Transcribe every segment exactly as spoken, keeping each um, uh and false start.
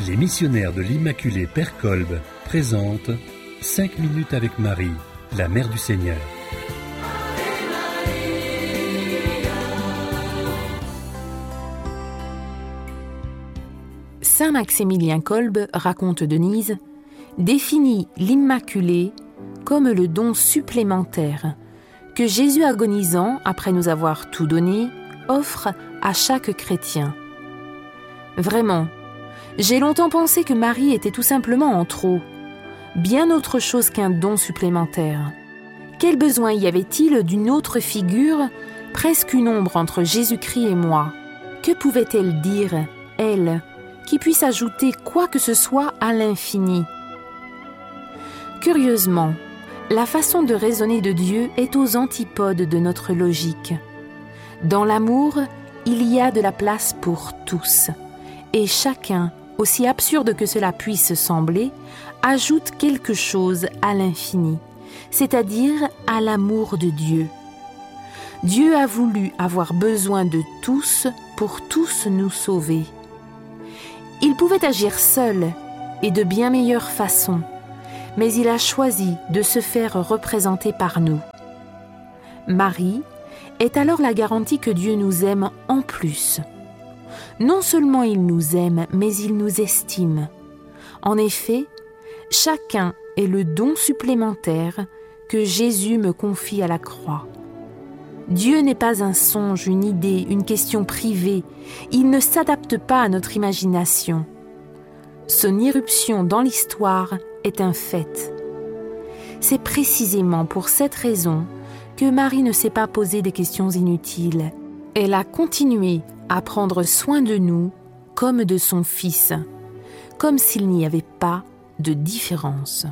Les missionnaires de l'Immaculée Père Kolb présentent cinq minutes avec Marie, la Mère du Seigneur. Saint Maximilien Kolb, raconte Denise, définit l'Immaculée comme le don supplémentaire que Jésus agonisant, après nous avoir tout donné, offre à chaque chrétien. Vraiment, j'ai longtemps pensé que Marie était tout simplement en trop, bien autre chose qu'un don supplémentaire. Quel besoin y avait-il d'une autre figure, presque une ombre entre Jésus-Christ et moi? Que pouvait-elle dire, elle, qui puisse ajouter quoi que ce soit à l'infini? Curieusement, la façon de raisonner de Dieu est aux antipodes de notre logique. Dans l'amour, il y a de la place pour tous, et chacun, aussi absurde que cela puisse sembler, ajoute quelque chose à l'infini, c'est-à-dire à l'amour de Dieu. Dieu a voulu avoir besoin de tous pour tous nous sauver. Il pouvait agir seul et de bien meilleure façon, mais il a choisi de se faire représenter par nous. Marie est alors la garantie que Dieu nous aime en plus. Non seulement il nous aime, mais il nous estime. En effet, chacun est le don supplémentaire que Jésus me confie à la croix. Dieu n'est pas un songe, une idée, une question privée. Il ne s'adapte pas à notre imagination. Son irruption dans l'histoire est un fait. C'est précisément pour cette raison que Marie ne s'est pas posé des questions inutiles. Elle a continué à prendre soin de nous comme de son Fils, comme s'il n'y avait pas de différence.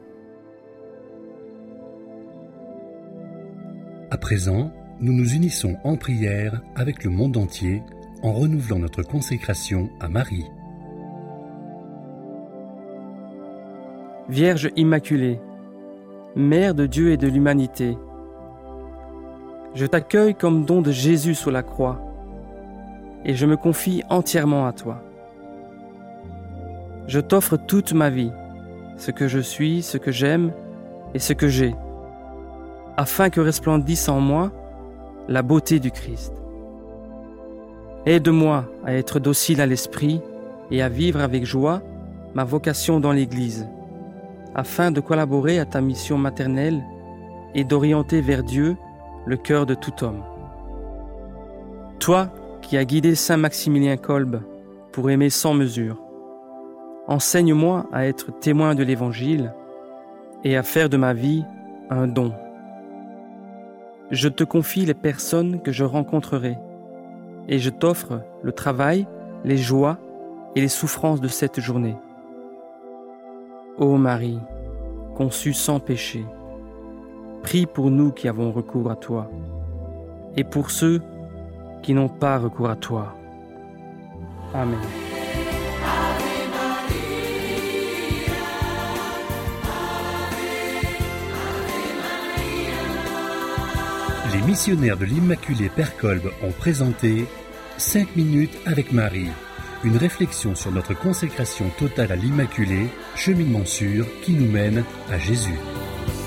À présent, nous nous unissons en prière avec le monde entier en renouvelant notre consécration à Marie. Vierge Immaculée, Mère de Dieu et de l'humanité, je t'accueille comme don de Jésus sous la croix et je me confie entièrement à toi. Je t'offre toute ma vie, ce que je suis, ce que j'aime et ce que j'ai, afin que resplendisse en moi la beauté du Christ. Aide-moi à être docile à l'esprit et à vivre avec joie ma vocation dans l'Église, afin de collaborer à ta mission maternelle et d'orienter vers Dieu le cœur de tout homme. Toi qui as guidé Saint Maximilien Kolb pour aimer sans mesure, enseigne-moi à être témoin de l'Évangile et à faire de ma vie un don. Je te confie les personnes que je rencontrerai et je t'offre le travail, les joies et les souffrances de cette journée. Ô Marie, conçue sans péché, prie pour nous qui avons recours à toi et pour ceux qui n'ont pas recours à toi. Amen. Les missionnaires de l'Immaculée Père Kolb ont présenté cinq minutes avec Marie, une réflexion sur notre consécration totale à l'Immaculée, cheminement sûr qui nous mène à Jésus.